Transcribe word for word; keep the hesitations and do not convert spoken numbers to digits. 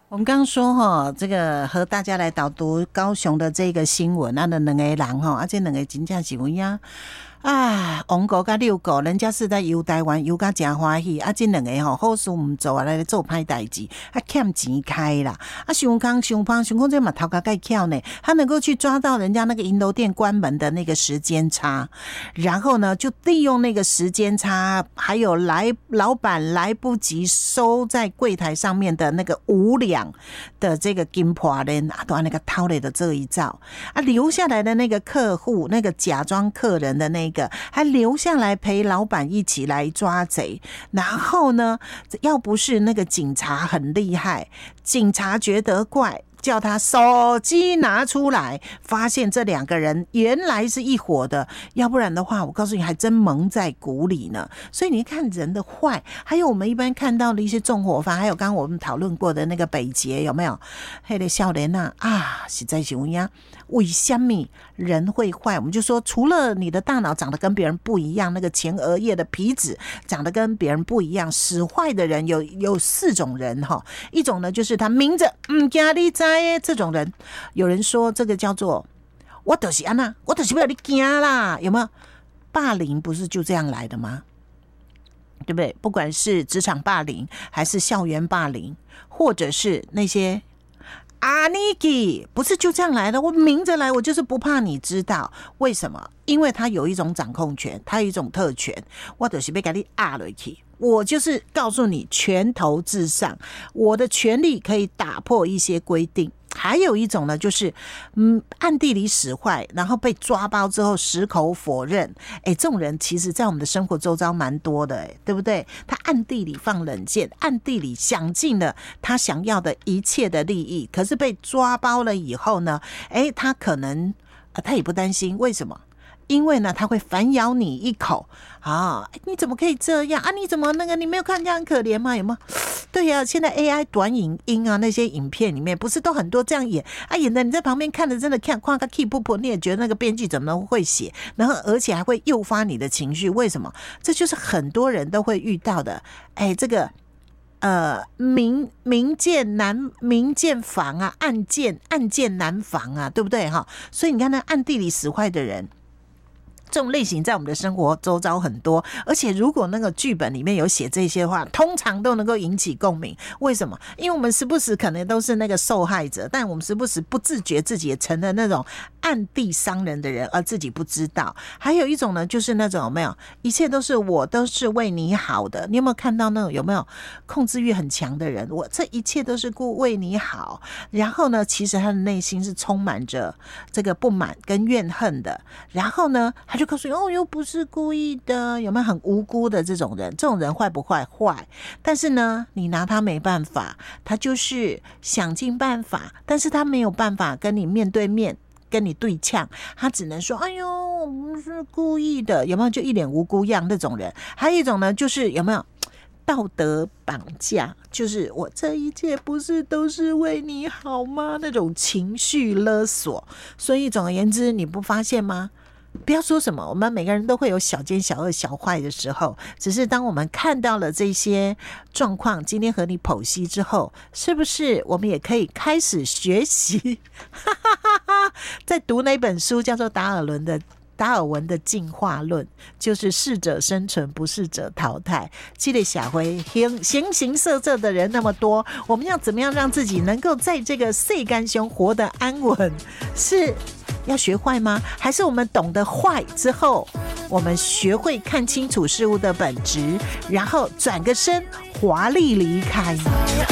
我们刚刚说哈，这个和大家来导读高雄的这个新闻，那的两个人哈，啊，这两个真正是有影啊，王国跟六国，人家是在游台湾游甲真欢喜，啊，这两个吼好事唔做啊，来做歹代志，啊，欠钱开啦，啊，想康想胖想康这嘛头壳盖巧呢，他能够去抓到人家那个银楼店关门的那个时间差，然后呢，就利用那个时间差，还有来老板来不及收在柜台上面的那个五两的这个金破链啊，都按那个偷来的这一招啊，留下来的那个客户，那个假装客人的那个，还留下来陪老板一起来抓贼。然后呢，要不是那个警察很厉害，警察觉得怪，叫他手机拿出来，发现这两个人原来是一伙的，要不然的话我告诉你还真蒙在鼓里呢。所以你看人的坏，还有我们一般看到的一些纵火犯，还有刚刚我们讨论过的那个北捷，有没有那个少年啊啊实在是有影，为什么人会坏？我们就说除了你的大脑长得跟别人不一样，那个前额叶的皮质长得跟别人不一样，使坏的人有有四种人哈。一种呢就是他明着嗯惊你知这种人，有人说这个叫做我就是安那，我就是不要你惊啦，有没有？霸凌不是就这样来的吗？对不对？不管是职场霸凌，还是校园霸凌，或者是那些阿尼基，不是就这样来的。我明着来，我就是不怕你知道为什么？因为他有一种掌控权，他有一种特权，我就是要给你压下去。我就是告诉你，拳头至上，我的权力可以打破一些规定。还有一种呢，就是嗯，暗地里使坏，然后被抓包之后矢口否认。哎，这种人其实在我们的生活周遭蛮多的，哎，对不对？他暗地里放冷箭，暗地里想尽了他想要的一切的利益，可是被抓包了以后呢，哎，他可能、呃、他也不担心，为什么？因为呢，他会反咬你一口啊！你怎么可以这样啊？你怎么那个？你没有看人家很可怜吗？有没有？对呀、啊，现在 A I 短影音啊，那些影片里面不是都很多这样演啊？演的你在旁边看着，真的看夸个 keep 不破，你也觉得那个编剧怎么会写？然后而且还会诱发你的情绪，为什么？这就是很多人都会遇到的。哎，这个。呃，明明见难明见防啊，暗见暗见难防啊，对不对哈？所以你看那暗地里使坏的人。这种类型在我们的生活周遭很多，而且如果那个剧本里面有写这些话，通常都能够引起共鸣。为什么？因为我们时不时可能都是那个受害者，但我们时不时不自觉自己也成了那种暗地伤人的人，而自己不知道。还有一种呢，就是那种有没有，一切都是我都是为你好的。你有没有看到那种有没有控制欲很强的人？我这一切都是故为你好，然后呢，其实他的内心是充满着这个不满跟怨恨的。然后呢，就告诉你哦，又不是故意的，有没有很无辜的这种人？这种人坏不坏？坏。但是呢，你拿他没办法，他就是想尽办法，但是他没有办法跟你面对面跟你对呛，他只能说：“哎呦，我不是故意的。”有没有？就一脸无辜样那种人？还有一种呢，就是有没有道德绑架？就是我这一切不是都是为你好吗？那种情绪勒索。所以总而言之，你不发现吗？不要说什么，我们每个人都会有小奸小恶小坏的时候，只是当我们看到了这些状况，今天和你剖析之后，是不是我们也可以开始学习在读那本书叫做达尔伦的达尔文的进化论，就是适者生存，不适者淘汰。这个社会形形形色色的人那么多，我们要怎么样让自己能够在这个世间上活得安稳？是要学坏吗？还是我们懂得坏之后，我们学会看清楚事物的本质，然后转个身华丽离开呢？